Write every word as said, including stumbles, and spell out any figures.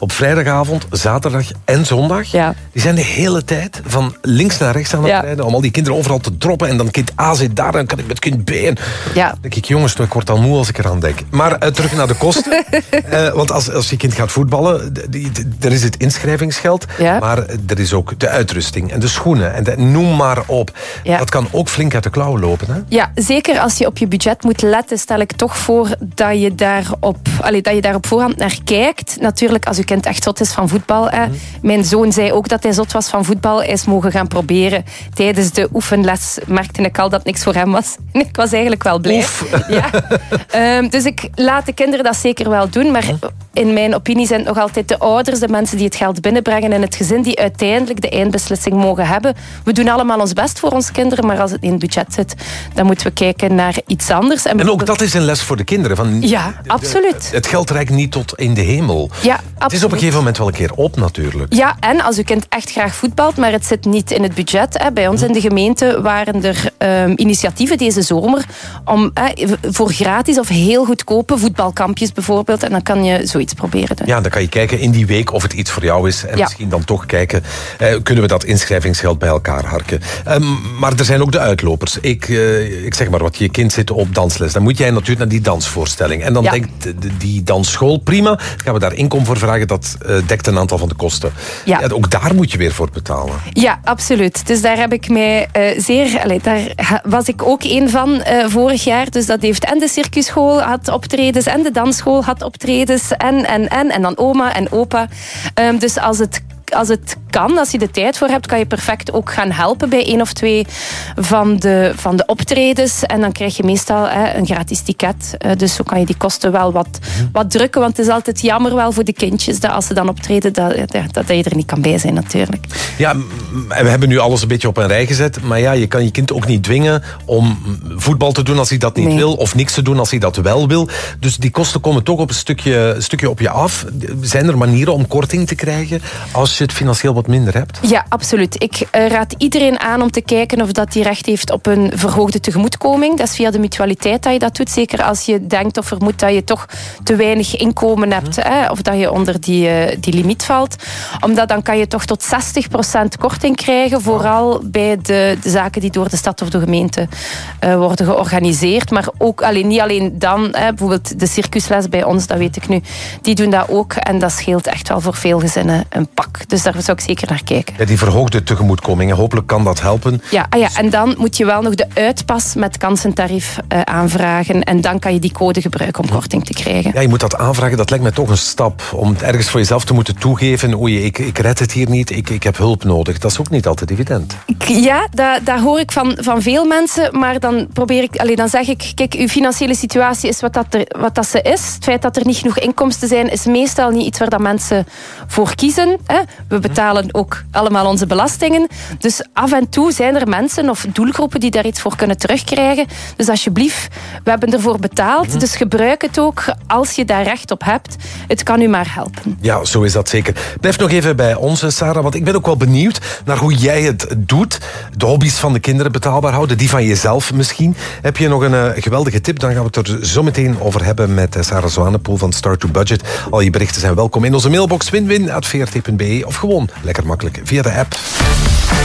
op vrijdagavond, zaterdag en zondag. Ja. Die zijn de hele tijd van links naar rechts aan het Ja. rijden. Om al die kinderen overal te droppen. En dan kind A zit daar, dan kan ik met kind B. En Ja. dan denk ik, jongens, ik word al moe als ik eraan denk. Maar uh, terug naar de kosten. uh, want als, als je kind gaat voetballen, d- die, d- er is het inschrijvingsgeld. Ja. Maar er is ook de uitrusting en de schoenen. En de, noem maar op. Ja. Dat kan ook flink uit de klauwen lopen. Hè? Ja, zeker als je op je budget moet letten, stel ik toch voor dat je daar op, allee, dat je daar op voorhand naar kijkt. Natuurlijk, als je kind echt zot is van voetbal. Hè. Mm. Mijn zoon zei ook dat hij zot was van voetbal. Hij is mogen gaan proberen. Tijdens de oefenles merkte ik al dat niks voor hem was. En ik was eigenlijk wel blij. Ja. Um, dus ik laat de kinderen dat zeker wel doen. Maar in mijn opinie zijn het nog altijd de ouders, de mensen die het geld binnenbrengen en het gezin die uiteindelijk de eindbeslissing mogen hebben. We doen allemaal ons best voor onze kinderen, maar als het in het budget zit, dan moeten we kijken naar iets anders. En, en ook dat is een les voor de kinderen. Van, ja, absoluut. Het geld reikt niet tot in de hemel. Ja, absoluut. Het is op een gegeven moment wel een keer op, natuurlijk. Ja, en als uw kind echt graag voetbalt, maar het zit niet in het budget. Hè. Bij ons in de gemeente waren er um, initiatieven deze zomer om eh, voor gratis of heel goedkope voetbalkampjes bijvoorbeeld. En dan kan je zoiets proberen doen. Ja, dan kan je kijken in die week of het iets voor jou is. En ja. misschien dan toch kijken, eh, kunnen we dat inschrijvingsgeld bij elkaar harken. Um, maar er zijn ook de uitlopers. Ik, uh, ik zeg maar wat, je kind zit op dansles. Dan moet jij natuurlijk naar die dansvoorstelling. En dan ja. denkt de, die dansschool, prima, gaan we daar inkomen voor vragen. Dat uh, dekt een aantal van de kosten. Ja. Ja, ook daar moet je weer voor betalen. Ja, absoluut. Dus daar heb ik mij uh, zeer... Allee, daar was ik ook een van uh, vorig jaar. Dus dat heeft en de circusschool had optredens en de dansschool had optredens en, en, en, en dan oma en opa. Um, dus als het Als het kan, als je de tijd voor hebt, kan je perfect ook gaan helpen bij één of twee van de, van de optredens. En dan krijg je meestal hè, een gratis ticket. Uh, dus zo kan je die kosten wel wat, wat drukken. Want het is altijd jammer wel voor de kindjes dat als ze dan optreden, dat, dat, dat je er niet kan bij zijn natuurlijk. Ja, we hebben nu alles een beetje op een rij gezet. Maar ja, je kan je kind ook niet dwingen om voetbal te doen als hij dat niet nee. wil. Of niks te doen als hij dat wel wil. Dus die kosten komen toch op een stukje, een stukje op je af. Zijn er manieren om korting te krijgen als je het financieel wat minder hebt? Ja, absoluut. Ik uh, raad iedereen aan om te kijken of dat die recht heeft op een verhoogde tegemoetkoming. Dat is via de mutualiteit dat je dat doet. Zeker als je denkt of vermoedt dat je toch te weinig inkomen hebt. Hm. Hè, of dat je onder die, uh, die limiet valt. Omdat dan kan je toch tot zestig procent korting krijgen. Vooral bij de, de zaken die door de stad of de gemeente uh, worden georganiseerd. Maar ook alleen, niet alleen dan. Hè, bijvoorbeeld de circusles bij ons, dat weet ik nu. Die doen dat ook. En dat scheelt echt wel voor veel gezinnen een pak. Dus daar zou ik zeker naar kijken. Ja, die verhoogde tegemoetkomingen, hopelijk kan dat helpen. Ja, ah ja, en dan moet je wel nog de uitpas met kansentarief uh, aanvragen. En dan kan je die code gebruiken om korting te krijgen. Ja, je moet dat aanvragen. Dat lijkt mij toch een stap. Om het ergens voor jezelf te moeten toegeven. Oei, ik, ik red het hier niet. Ik, ik heb hulp nodig. Dat is ook niet altijd evident. Ja, dat, dat hoor ik van, van veel mensen. Maar dan probeer ik, allee, dan zeg ik, kijk, uw financiële situatie is wat dat, er, wat dat ze is. Het feit dat er niet genoeg inkomsten zijn, is meestal niet iets waar dat mensen voor kiezen. Hè. We betalen ook allemaal onze belastingen. Dus af en toe zijn er mensen of doelgroepen die daar iets voor kunnen terugkrijgen. Dus alsjeblieft, we hebben ervoor betaald. Mm-hmm. Dus gebruik het ook als je daar recht op hebt. Het kan u maar helpen. Ja, zo is dat zeker. Blijf nog even bij ons, Sarah, want ik ben ook wel benieuwd naar hoe jij het doet. De hobby's van de kinderen betaalbaar houden, die van jezelf misschien. Heb je nog een uh, geweldige tip? Dan gaan we het er zo meteen over hebben met uh, Sarah Zwanepoel van Start to Budget. Al je berichten zijn welkom in onze mailbox winwin at v r t punt b e of gewoon lekker makkelijk via de app.